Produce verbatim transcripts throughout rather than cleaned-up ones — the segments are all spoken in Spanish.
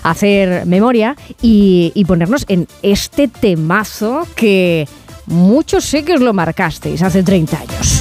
hacer memoria y, y ponernos en este temazo que muchos sé que os lo marcasteis hace treinta años.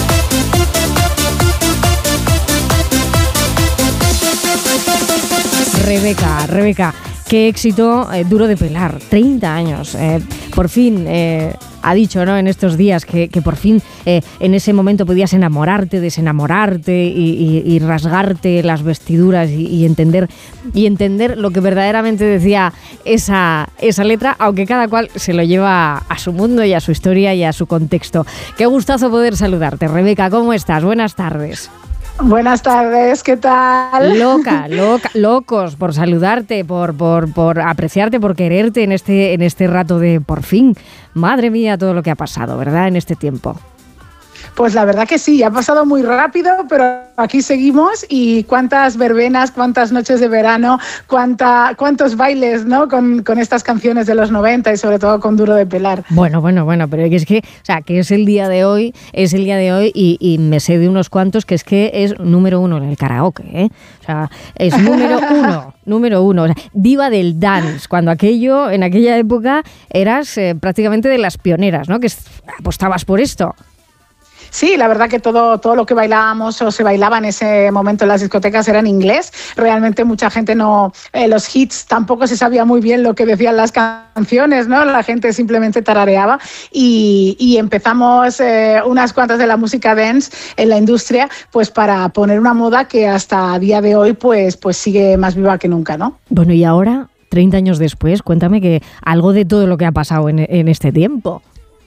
Rebeca, Rebeca, qué éxito, eh, Duro de Pelar, treinta años, eh, por fin eh, ha dicho, ¿no?, en estos días que, que por fin eh, en ese momento podías enamorarte, desenamorarte y, y, y rasgarte las vestiduras y, y entender y entender lo que verdaderamente decía esa, esa letra, aunque cada cual se lo lleva a su mundo y a su historia y a su contexto. Qué gustazo poder saludarte, Rebeca, ¿cómo estás? Buenas tardes. Buenas tardes, ¿qué tal? Loca, loca, locos por saludarte, por, por, por apreciarte, por quererte en este, en este rato de por fin. Madre mía, todo lo que ha pasado, ¿verdad?, en este tiempo. Pues la verdad que sí, ha pasado muy rápido, pero aquí seguimos y cuántas verbenas, cuántas noches de verano, cuánta, cuántos bailes, ¿no?, con, con estas canciones de los noventa y sobre todo con Duro de Pelar. Bueno, bueno, bueno, pero es que, o sea, que es el día de hoy, es el día de hoy y, y me sé de unos cuantos que es que es número uno en el karaoke, ¿eh? O sea, es número uno, número uno, o sea, diva del dance, cuando aquello, en aquella época eras eh, prácticamente de las pioneras, ¿no?, que apostabas por esto. Sí, la verdad que todo, todo lo que bailábamos o se bailaba en ese momento en las discotecas era en inglés. Realmente mucha gente no, eh, los hits tampoco se sabía muy bien lo que decían las canciones, ¿no? La gente simplemente tarareaba y, y empezamos eh, unas cuantas de la música dance en la industria, pues para poner una moda que hasta a día de hoy pues, pues sigue más viva que nunca, ¿no? Bueno, y ahora, treinta años después, cuéntame que algo de todo lo que ha pasado en, en este tiempo.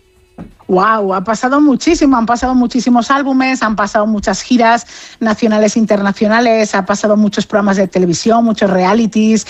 Wow, ha pasado muchísimo, han pasado muchísimos álbumes, han pasado muchas giras nacionales e internacionales, ha pasado muchos programas de televisión, muchos realities,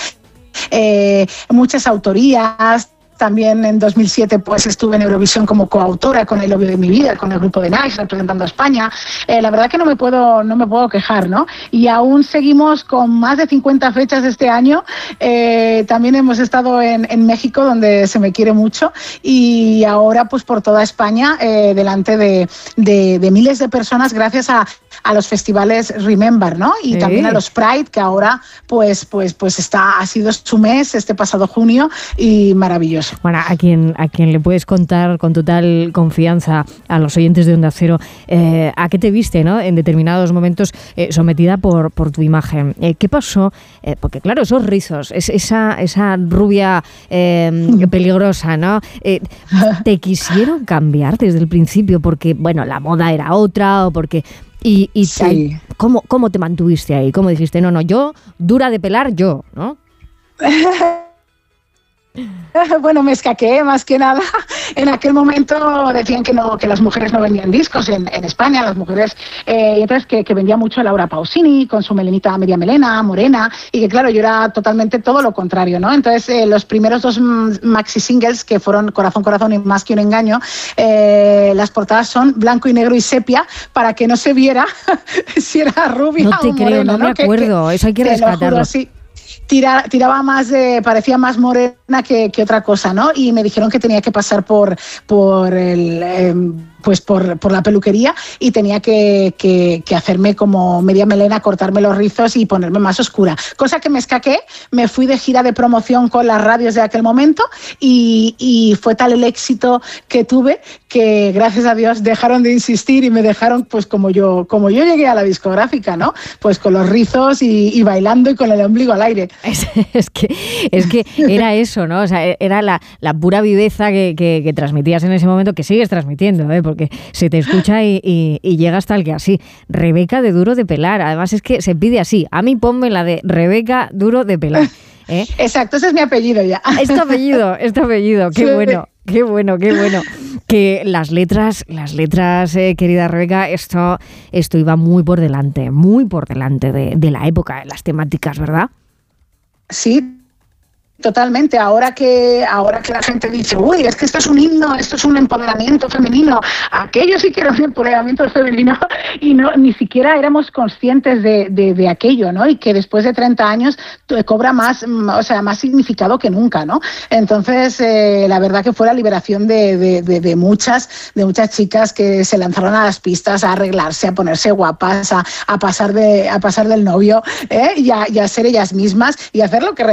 eh, muchas autorías. También en dos mil siete pues estuve en Eurovisión como coautora con El Obvio de mi vida, con el grupo de Nice, representando a España. Eh, la verdad que no me puedo no me puedo quejar, ¿no? Y aún seguimos con más de cincuenta fechas este año. Eh, también hemos estado en, en México, donde se me quiere mucho, y ahora pues por toda España, eh, delante de, de, de miles de personas, gracias a, a los festivales Remember, ¿no? Y sí, también a los Pride, que ahora pues, pues, pues está, ha sido su mes este pasado junio y maravilloso. Bueno, a quien, a quien le puedes contar con total confianza, a los oyentes de Onda Cero, eh, a qué te viste, ¿no?, en determinados momentos eh, sometida por, por tu imagen. Eh, ¿Qué pasó? Eh, porque claro, esos rizos, es, esa, esa rubia eh, peligrosa, ¿no? Eh, ¿Te quisieron cambiar desde el principio? Porque, bueno, la moda era otra o porque... Y, y sí. ahí, ¿cómo, ¿Cómo te mantuviste ahí? ¿Cómo dijiste, no, no, yo, dura de pelar, yo, ¿no? Bueno, me escaqué más que nada. En aquel momento decían que no, que las mujeres no vendían discos en, en España, las mujeres, eh, y entonces que, que vendía mucho Laura Pausini con su melenita media melena, morena, y que claro, yo era totalmente todo lo contrario, ¿no? Entonces eh, los primeros dos maxi singles, que fueron Corazón, Corazón y Más que un engaño, eh, las portadas son blanco y negro y sepia, para que no se viera si era rubia no te o creo, morena, no ¿no? me acuerdo, que, que, eso hay que rescatarlo. Lo juro, sí. Tira, tiraba más de, parecía más morena que, que otra cosa, ¿no? Y me dijeron que tenía que pasar por, por el, eh, pues por, por la peluquería y tenía que, que, que hacerme como media melena, cortarme los rizos y ponerme más oscura. Cosa que me escaqué, me fui de gira de promoción con las radios de aquel momento y, y fue tal el éxito que tuve que gracias a Dios dejaron de insistir y me dejaron pues como yo, como yo llegué a la discográfica, ¿no? Pues con los rizos y, y bailando y con el ombligo al aire. Es, es, que, es que era eso, ¿no? O sea, era la, la pura viveza que, que, que transmitías en ese momento, que sigues transmitiendo, ¿eh? Porque se te escucha y, y, y llegas tal que así. Rebeca de Duro de Pelar. Además es que se pide así. A mí ponme la de Rebeca Duro de Pelar. ¿Eh? Exacto, ese es mi apellido ya. Es tu apellido, es tu apellido. Qué sí. bueno, qué bueno, qué bueno. Que las letras, las letras, eh, querida Rebeca, esto, esto iba muy por delante, muy por delante de, de la época, de las temáticas, ¿verdad? Sí, totalmente. Ahora que ahora que la gente dice, uy, es que esto es un himno, esto es un empoderamiento femenino, aquello sí que era un empoderamiento femenino y no ni siquiera éramos conscientes de, de, de aquello, ¿no? Y que después de treinta años cobra más, o sea, más significado que nunca, ¿no? Entonces, eh, la verdad que fue la liberación de, de, de, de muchas de muchas chicas que se lanzaron a las pistas a arreglarse, a ponerse guapas, a, a pasar de a pasar del novio, ¿eh? y, a, y a ser ellas mismas y hacer lo que